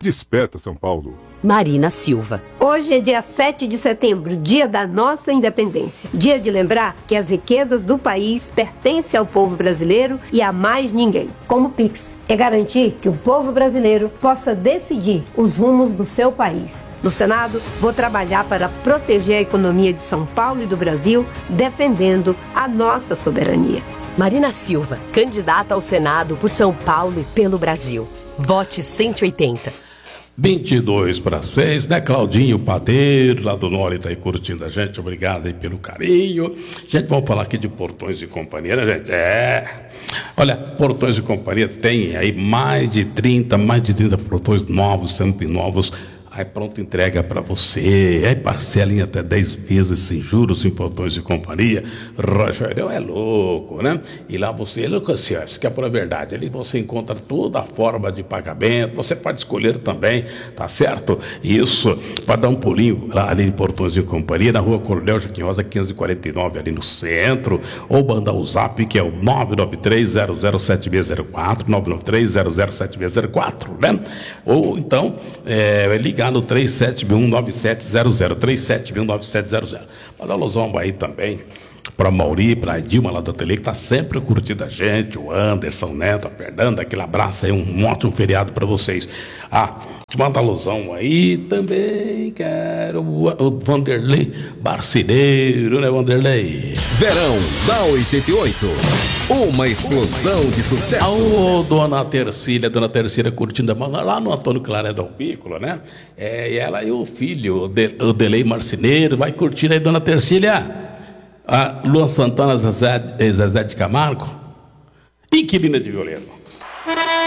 Desperta, São Paulo. Marina Silva. Hoje é dia 7 de setembro, dia da nossa independência. Dia de lembrar que as riquezas do país pertencem ao povo brasileiro e a mais ninguém. Como Pix, é garantir que o povo brasileiro possa decidir os rumos do seu país. No Senado, vou trabalhar para proteger a economia de São Paulo e do Brasil, defendendo a nossa soberania. Marina Silva, candidata ao Senado por São Paulo e pelo Brasil. Vote 180. 22/6, né? Claudinho Padeiro, lá do Norte, tá aí curtindo a gente. Obrigado aí pelo carinho. Gente, vamos falar aqui de Portões e Companhia, né, gente? Olha, Portões e Companhia tem aí mais de 30 portões novos, sempre novos. Aí pronto, entrega para você. Aí parcela em até 10 vezes sem juros em Portões de Companhia. Rogério é louco, né? E lá você isso que é por verdade. Ali você encontra toda a forma de pagamento. Você pode escolher também, tá certo? Isso, para dar um pulinho lá ali em Portões de Companhia, na rua Coronel Joaquim Rosa, 549, ali no centro. Ou mandar o zap, que é o 993-007604, 993-007604, né? Ou então, ligar no 3761-9700, 3761-9700. Manda alusão aí também para Mauri, para a Dilma lá da Tele, que está sempre curtindo a gente, o Anderson Neto, a Fernanda, aquele abraço aí, um ótimo feriado para vocês. Te manda alusão aí também, quero o Vanderlei Barcineiro, né, Vanderlei? Verão da 88, uma explosão de sucesso. Dona Tercília curtindo a mão lá no Antônio Claré Del Piccolo, né? E ela e o filho, o Delei Marcineiro, vai curtir aí, Dona Tercília. A Luan Santana, Zezé de Camargo, Inquilina de Violino.